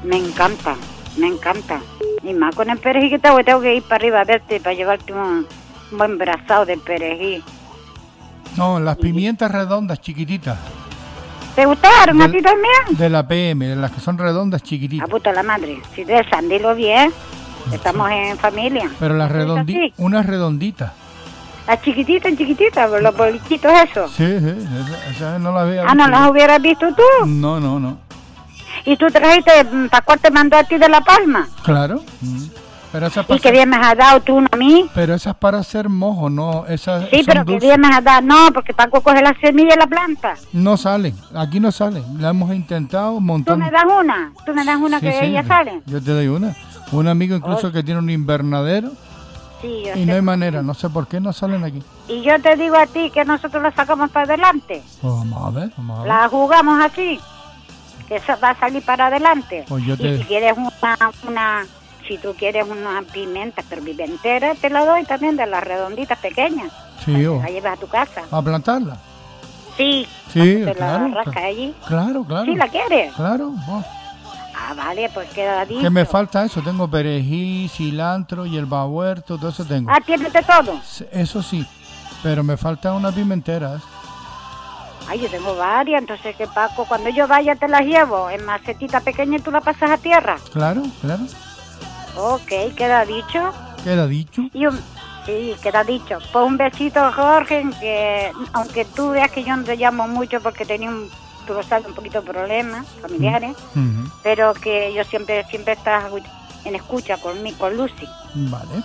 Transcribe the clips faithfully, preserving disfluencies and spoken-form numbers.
Me encanta, me encanta. Y más con el perejil que tengo, que tengo que ir para arriba a verte para llevarte un, un buen brazado de perejil. No, las pimientas redondas chiquititas. ¿Te gustaron Del, a ti también? De la P M, de las que son redondas chiquititas. A puta la madre. Si te dilo bien, estamos sí. en familia. Pero las redonditas, unas redonditas. Las chiquititas, chiquititas, los bolichitos esos. Sí, sí, esas esa no las había visto. Ah, ¿no las hubieras visto tú? No, no, no. ¿Y tú trajiste, Pascual te mandó a ti de La Palma? Claro. Pero esas ¿Y qué bien me has dado tú, a mí? Pero esas para hacer mojo, no, esas sí, pero dulces. ¿Qué bien me has dado? No, porque Paco coge la semilla de la planta. No salen, aquí no salen, la hemos intentado un montón. ¿Tú me das una? ¿Tú me das una sí, que sí, ella sale? Yo te doy una. Un amigo incluso oh. que tiene un invernadero. Sí, yo y sé. no hay manera, no sé por qué no salen aquí. Y yo te digo a ti que nosotros la sacamos para adelante. Pues vamos a ver, vamos a ver. La jugamos así, que eso va a salir para adelante. Pues yo te... Y si quieres una, una, si tú quieres una pimienta, pero pimentera, te la doy también de las redonditas pequeñas. Sí, o... La llevas a tu casa. ¿A plantarla? Sí. Sí, te claro. la rascas allí. Claro, claro. ¿Sí la quieres? Claro. Oh. Ah, vale, pues queda dicho. Que me falta eso, tengo perejil, cilantro, hierbabuerto, todo eso tengo. Ah, ¿tienes de todo? Eso sí, pero me falta una pimentera. Ay, yo tengo varias, entonces que Paco, cuando yo vaya te las llevo en macetita pequeña y tú la pasas a tierra. Claro, claro. Ok, queda dicho. Queda dicho. Y un, sí, queda dicho. Pues un besito, Jorge, que aunque tú veas que yo no te llamo mucho porque tenía un... tú lo sabes, un poquito de problemas familiares, uh-huh. pero que yo siempre siempre estás en escucha con mí, con Lucy. Vale.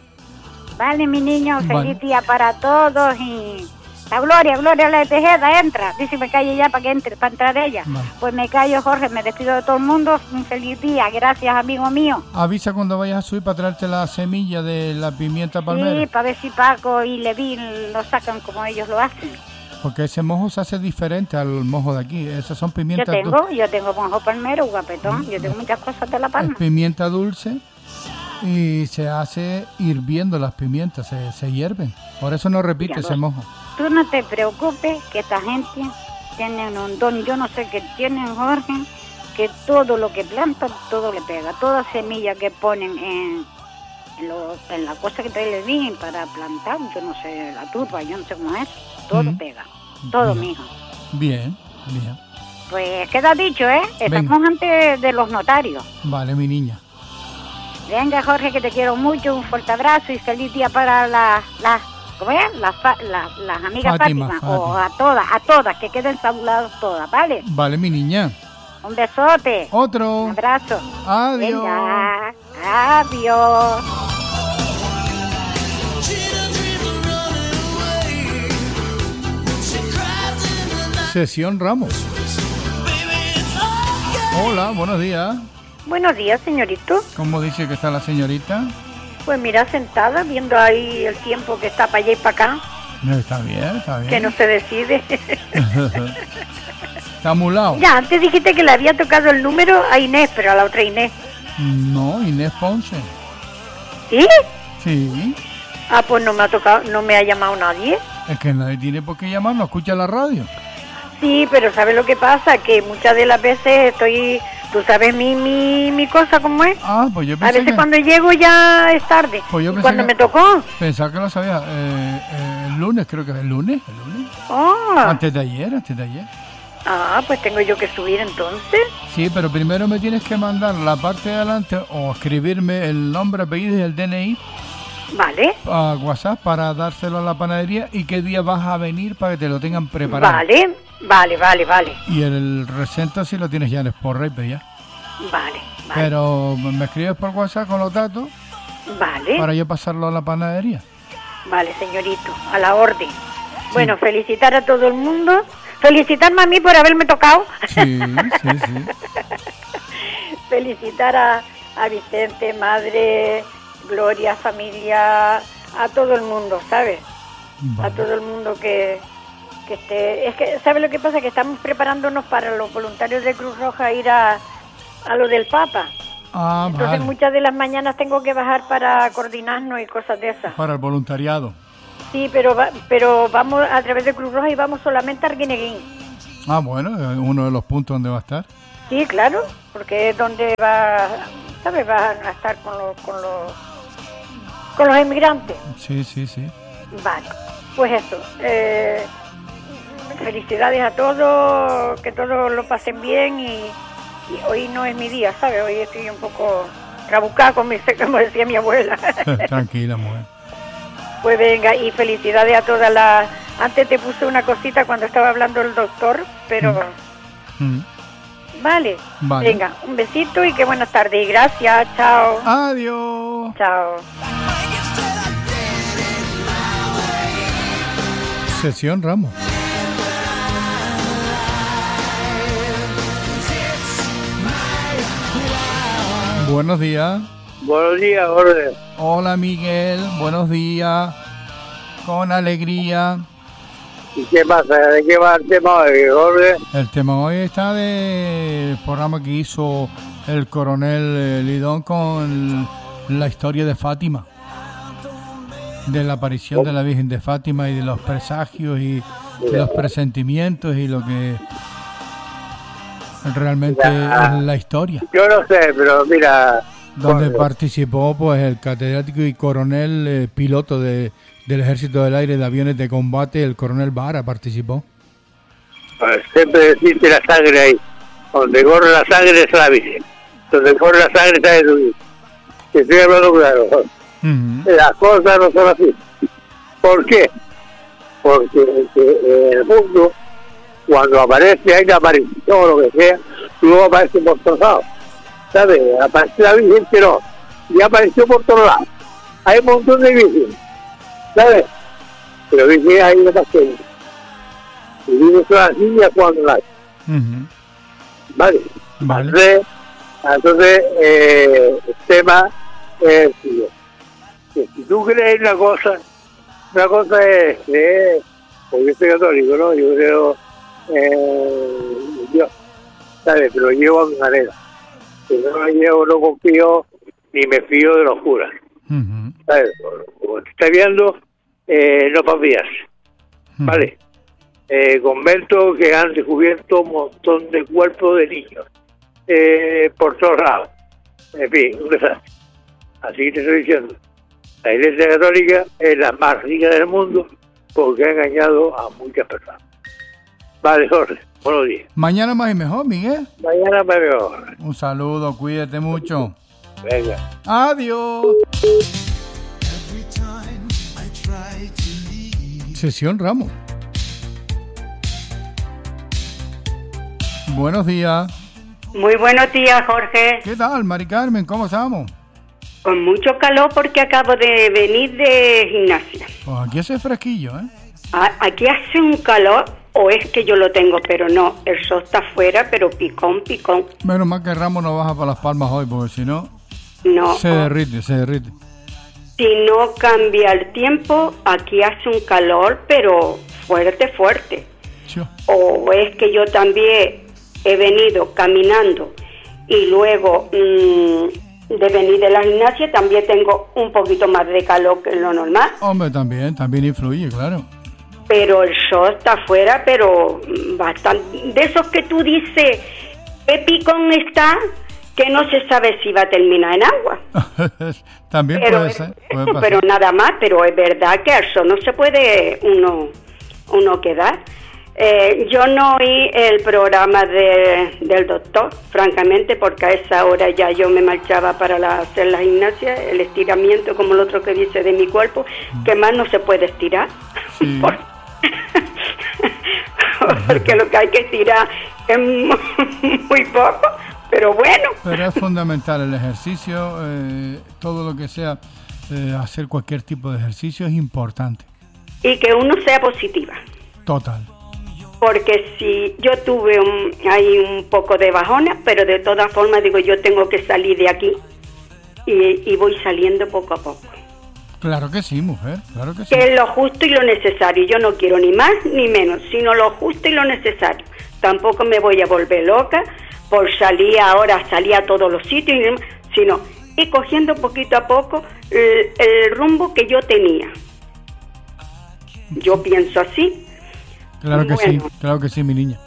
Vale, mi niño, feliz vale. día para todos y la Gloria, Gloria la de Tejeda, entra. Dice me calle ya para que entre, para entrar ella. Vale. Pues me callo, Jorge, me despido de todo el mundo, un feliz día, gracias, amigo mío. Avisa cuando vayas a subir para traerte la semilla de la pimienta palmera. Sí, para ver si Paco y Levín lo sacan como ellos lo hacen. Porque ese mojo se hace diferente al mojo de aquí. Esas son pimientas dulces. Yo tengo, yo tengo mojo palmero, guapetón. Yo tengo muchas cosas de La Palma. Es pimienta dulce y se hace hirviendo las pimientas, se, se hierven. Por eso no repite Mira, ese mojo. Tú no te preocupes que esta gente tiene un don, yo no sé qué tienen, Jorge, que todo lo que plantan, todo le pega. Toda semilla que ponen en, en, lo, en la cosa que te les dije para plantar, yo no sé, la turba, yo no sé cómo es. Todo mm. pega, todo, bien. mijo. Bien, bien. Pues queda dicho, ¿eh? Estamos Venga. antes de los notarios. Vale, mi niña. Venga, Jorge, que te quiero mucho, un fuerte abrazo y feliz día para las, la, ¿cómo es? Las, la, las amigas Fátima, Fátima, Fátima, o a todas, a todas, que queden saludadas todas, ¿vale? Vale, mi niña. Un besote. Otro. Un abrazo. Adiós. Venga, adiós. Sesión Ramos. Hola, buenos días. Buenos días, señorito. ¿Cómo dice que está la señorita? Pues mira, sentada, viendo ahí el tiempo que está para allá y para acá. No, está bien, está bien. Que no se decide. Está mulado. Ya, antes dijiste que le había tocado el número a Inés, pero a la otra Inés. No, Inés Ponce. ¿Sí? Sí. Ah, pues no me ha tocado, no me ha llamado nadie. Es que nadie tiene por qué llamar, no escucha la radio. Sí, pero ¿sabes lo que pasa? Que muchas de las veces estoy... ¿Tú sabes mi, mi, mi cosa cómo es? Ah, pues yo pensé A veces que... cuando llego ya es tarde. Pues yo ¿Y pensé cuando que... me tocó? Pensaba que lo sabía. Eh, eh, el lunes, creo que es el lunes. ¿El lunes? Oh. Antes de ayer, antes de ayer. Ah, pues tengo yo que subir entonces. Sí, pero primero me tienes que mandar la parte de adelante o escribirme el nombre, apellido y el D N I. Vale. A WhatsApp para dárselo a la panadería y qué día vas a venir para que te lo tengan preparado. Vale, vale, vale, vale. Y el recento sí lo tienes ya en Sportray, pero ya. Vale, vale. Pero me escribes por WhatsApp con los datos. Vale. Para yo pasarlo a la panadería. Vale, señorito, a la orden. Sí. Bueno, felicitar a todo el mundo. Felicitarme a mí por haberme tocado. Sí, sí, sí. Felicitar a, a Vicente, madre, Gloria, familia, a todo el mundo, ¿sabes? Vale. A todo el mundo que, que esté... Es que, ¿sabes lo que pasa? Que estamos preparándonos para los voluntarios de Cruz Roja ir a, a lo del Papa. Ah, Entonces vale. muchas de las mañanas tengo que bajar para coordinarnos y cosas de esas. Para el voluntariado. Sí, pero va, pero vamos a través de Cruz Roja y vamos solamente a Arguineguín. Ah, bueno, uno de los puntos donde va a estar. Sí, claro, porque es donde va, ¿sabes? Va a estar con los, con los, con los emigrantes. Sí, sí, sí. Vale, pues eso. Eh, felicidades a todos, que todos lo pasen bien y, y hoy no es mi día, ¿sabes? Hoy estoy un poco trabucada, como, como decía mi abuela. Tranquila, mujer. Pues venga, y felicidades a todas las... Antes te puse una cosita cuando estaba hablando el doctor, pero... Mm. Mm. Vale. Vale. Venga, un besito y que buenas tardes. Y gracias, chao. Adiós. Chao. Sesión Ramos. Buenos días. Buenos días, Jorge. Hola, Miguel. Buenos días. Con alegría. ¿Y qué pasa? ¿De qué va el tema hoy, Jorge? El tema hoy está del programa que hizo el coronel Lidón con la historia de Fátima. De la aparición de la Virgen de Fátima y de los presagios y de los presentimientos y lo que realmente ya, es la historia. Yo no sé, pero mira... Donde Jorge, participó pues el catedrático y coronel eh, piloto de, del Ejército del Aire de aviones de combate, el coronel Vara participó. pues, siempre existe la sangre ahí. Donde corre la sangre es la Virgen. Donde corre la sangre está Jesucristo. Que estoy hablando claro. Uh-huh. Las cosas no son así. ¿Por qué? Porque eh, el mundo, cuando aparece, hay una aparición o lo que sea, luego aparece por todos lados. ¿Sabes? Aparece la Virgen, que no. Y apareció por todos lados. Hay un montón de Virgen. ¿Sabes? Pero Virgen hay una pasión. Y Virgen son las niñas cuando las. Uh-huh. ¿Vale? Vale. Entonces, entonces eh, el tema es que si tú crees en una cosa, una cosa es creer, porque yo soy católico, ¿no? Yo creo eh, en Dios, ¿sabes? Pero llevo a mi manera. Si no lo llevo, no confío ni me fío de los curas. Uh-huh. ¿Sabes? Como se está viendo, eh, no para fiarse. ¿Vale? Eh, conventos que han descubierto un montón de cuerpos de niños eh, por todos lados. En fin, un desastre. Así que te estoy diciendo, la Iglesia Católica es la más rica del mundo porque ha engañado a muchas personas. Vale, Jorge, buenos días. Mañana más y mejor, Miguel. Mañana me veo. Un saludo, cuídate mucho. Venga. Adiós. Sesión Ramos. Buenos días. Muy buenos días, Jorge. ¿Qué tal, Mari Carmen? ¿Cómo estamos? Con mucho calor porque acabo de venir de gimnasia. Pues aquí hace fresquillo, ¿eh? A- aquí hace un calor, o es que yo lo tengo, pero no, el sol está afuera, pero picón, picón. Menos mal que Ramos no baja para Las Palmas hoy, porque si no, No, se derrite, se derrite. si no cambia el tiempo, aquí hace un calor, pero fuerte, fuerte. Chio. O es que yo también he venido caminando y luego mmm, de venir de la gimnasia también tengo un poquito más de calor que lo normal. Hombre, también, también influye, claro. Pero el sol está afuera, pero bastante. De esos que tú dices, ¿qué picón está? Que no se sabe si va a terminar en agua. También Pero, puede ser, puede pasar. pero nada más, pero es verdad que al sol no se puede uno, uno quedar. Eh, yo no oí el programa de, del doctor, francamente, porque a esa hora ya yo me marchaba para la, hacer la gimnasia, el estiramiento, como el otro que dice de mi cuerpo, que más no se puede estirar. Sí. Por- porque lo que hay que estirar es muy poco, pero bueno. Pero es fundamental el ejercicio, eh, todo lo que sea, eh, hacer cualquier tipo de ejercicio es importante. Y que uno sea positiva. Total. Porque si yo tuve un, ahí un poco de bajona, pero de todas formas digo, yo tengo que salir de aquí y, y voy saliendo poco a poco. Claro que sí, mujer, claro que sí. Que es lo justo y lo necesario. Yo no quiero ni más ni menos, sino lo justo y lo necesario. Tampoco me voy a volver loca por salir ahora, salir a todos los sitios, sino ir cogiendo poquito a poco el, el rumbo que yo tenía. Yo pienso así. Claro que Bueno. sí, claro que sí, mi niña.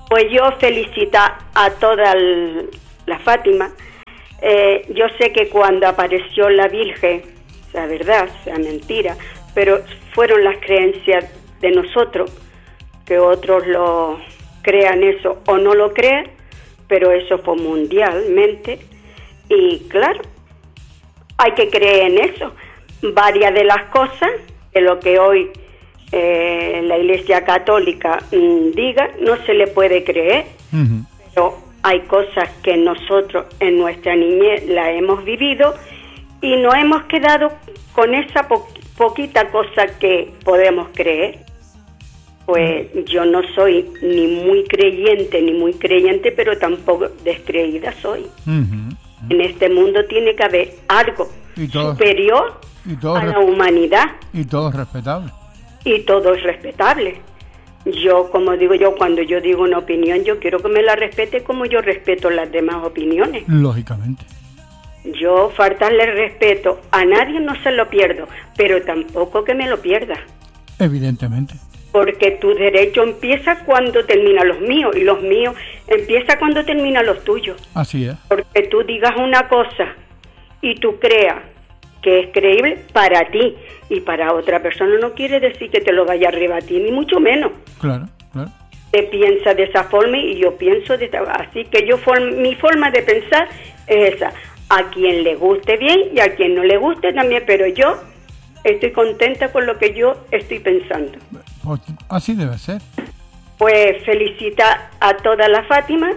Pues yo felicito a toda el, la Fátima. Eh, yo sé que cuando apareció la Virgen, sea verdad, sea mentira, pero fueron las creencias de nosotros, que otros lo crean eso o no lo crean, pero eso fue mundialmente. Y claro, hay que creer en eso. Varias de las cosas de lo que hoy eh, la Iglesia Católica mmm, diga, no se le puede creer, uh-huh. pero hay cosas que nosotros en nuestra niñez la hemos vivido y nos hemos quedado con esa po- poquita cosa que podemos creer. Pues yo no soy ni muy creyente ni muy creyente, pero tampoco descreída soy. Uh-huh. En este mundo tiene que haber algo y todo, superior y todo a la humanidad. Y todo es respetable. Y todo es respetable. Yo, como digo yo, cuando yo digo una opinión, yo quiero que me la respete como yo respeto las demás opiniones. Lógicamente. Yo faltarle respeto a nadie no se lo pierdo, pero tampoco que me lo pierda. Evidentemente. Porque tu derecho empieza cuando termina los míos y los míos empieza cuando termina los tuyos. Así es. Porque tú digas una cosa y tú creas que es creíble para ti y para otra persona no quiere decir que te lo vaya a rebatir, ni mucho menos. Claro, claro. Te piensa de esa forma y yo pienso de esta forma. Así que yo form, mi forma de pensar es esa. A quien le guste bien y a quien no le guste también, pero yo estoy contenta con lo que yo estoy pensando. Pues así debe ser. Pues felicita a toda la Fátima,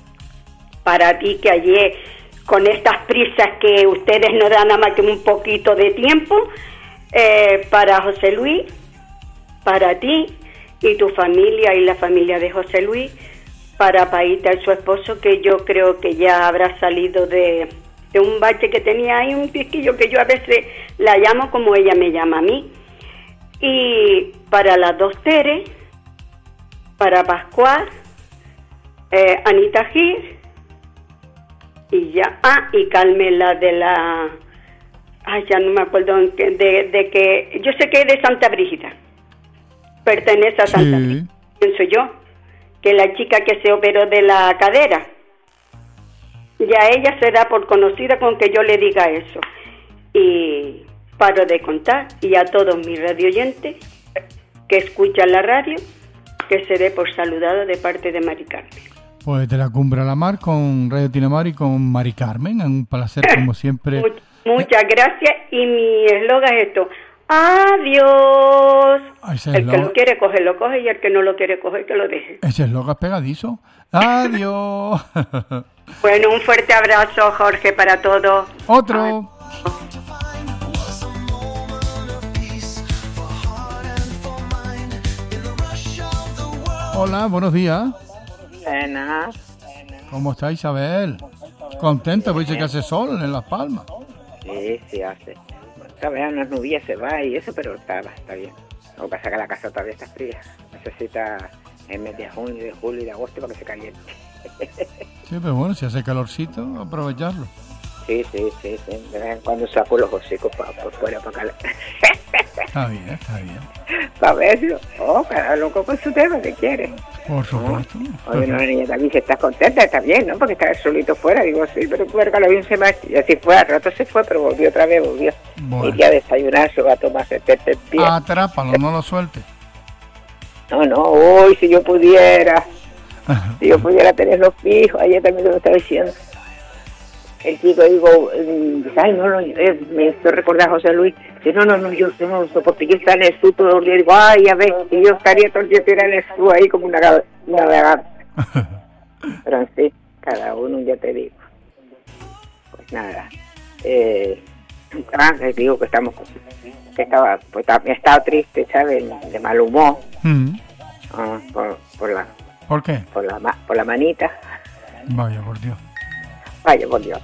para ti que ayer con estas prisas que ustedes no dan nada más que un poquito de tiempo, eh, para José Luis, para ti y tu familia y la familia de José Luis, para Paita y su esposo, que yo creo que ya habrá salido de, de un bache que tenía ahí, un pisquillo que yo a veces la llamo como ella me llama a mí. Y para las dos Teres, para Pascual, eh, Anita Gil, y ya, ah, y Carmen, la de la, ay, ya no me acuerdo, de, de, de que, yo sé que es de Santa Brígida, pertenece a Santa sí. Brígida, pienso yo, que la chica que se operó de la cadera, ya ella se da por conocida con que yo le diga eso. Y paro de contar, y a todos mis radioyentes que escuchan la radio, que se dé por saludado de parte de Mari Carmen. Pues de la Cumbre a la Mar con Radio Tinamar y con Mari Carmen, un placer como siempre. Much, muchas gracias, y mi eslogan es esto: adiós. El que lo quiere coger, lo coge, y el que no lo quiere coger, que lo deje. Ese eslogan es pegadizo. Adiós. Bueno, un fuerte abrazo, Jorge, para todos. Otro. Ay. Hola, buenos días. Buenas. ¿Cómo está Isabel? ¿Contenta? Porque dice que hace sol en Las Palmas. Sí, sí hace. Esta vez unas nubes se va y eso, pero está, está bien. Lo que pasa es que la casa todavía está fría. Necesita en mes de junio, de julio y de agosto para que se caliente. Sí, pero bueno, si hace calorcito, aprovecharlo. Sí, sí, sí, sí. De vez en cuando saco los hocicos para por fuera para acá. Está bien, está bien. Para verlo. Oh, cada loco con su tema, ¿qué quiere? Por supuesto. ¿No? Oye, una niña también, si estás contenta, está bien, ¿no? Porque está solito fuera. Digo, sí, pero puede que lo bien se me... Y así fue, al rato se fue, pero volvió otra vez, volvió. Bueno. Iría a desayunar, se va a tomarse tete en pie. Atrápalo, no lo sueltes. No, no, uy, si yo pudiera... Si yo pudiera tener los hijos, ayer también lo estaba diciendo. El chico, digo, ay, no, no, eh, me estoy recordando a José Luis. Dice, no, no, no, yo no lo soporto, yo estaba en el sur todo el día. Digo, ay, a ver, y yo estaría todo el día en el sur ahí como una navegante. Pero en sí, cada uno, ya te digo. Pues nada, eh, ah, les digo que estamos, que estaba, pues he estado triste, ¿sabes? De mal humor. Mm. Ah, por, por la... ¿Por qué? Por la, por la manita. Vaya, por Dios. Vaya, por Dios.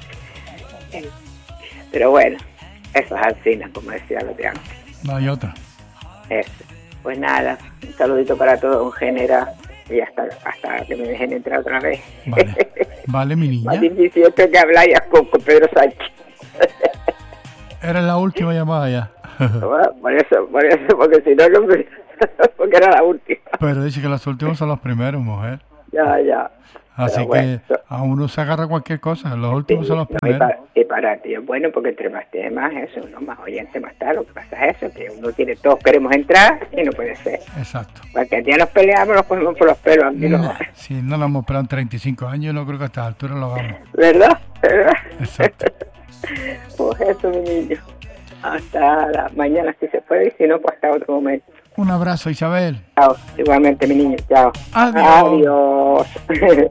Pero bueno, eso es alcina, como decía lo de antes. No hay otra. Eso. Pues nada, un saludito para todos en general. Y hasta, hasta que me dejen entrar otra vez. Vale, vale mi niña. Más difícil que hablar ya con, con Pedro Sánchez. Era la última llamada ya. Bueno, por eso, por eso, porque si no, no me... porque era la última. Pero dice que los últimos son los primeros, mujer. Ya, ya. Así Pero bueno, que a uno se agarra cualquier cosa, los últimos sí, son los no, y, primeros. para, y para ti es bueno porque entre más temas, eso, uno más oyente, más tal. Lo que pasa es eso, que uno tiene, todos queremos entrar y no puede ser. Exacto. Porque el día nos peleamos, nos ponemos por los pelos. A mí no. No, si no lo hemos esperado en treinta y cinco años, no creo que a esta altura lo hagamos. ¿Verdad? ¿Verdad? Exacto. Pues eso, mi niño. Hasta la mañana si se puede y si no, pues hasta otro momento. Un abrazo, Isabel. Chao. Igualmente, mi niño. Chao. Adiós. Adiós.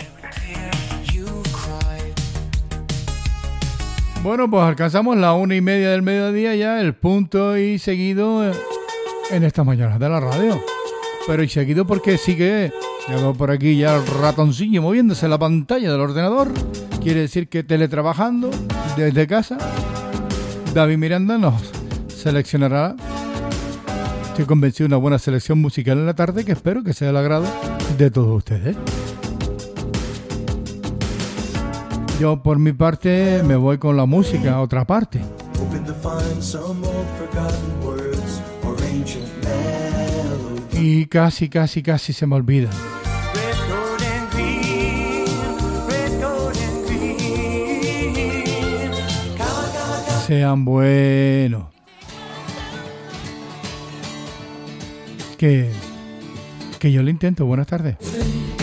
Bueno, pues alcanzamos la una y media del mediodía ya, el punto y seguido en estas mañanas de la radio. Pero y seguido porque sigue, ya veo por aquí ya el ratoncillo moviéndose en la pantalla del ordenador. Quiere decir que teletrabajando desde casa, David Miranda nos seleccionará, estoy convencido, una buena selección musical en la tarde que espero que sea del agrado de todos ustedes. Yo por mi parte me voy con la música a otra parte. Y casi, casi, casi se me olvida. Sean buenos. Que, que yo lo intento. Buenas tardes.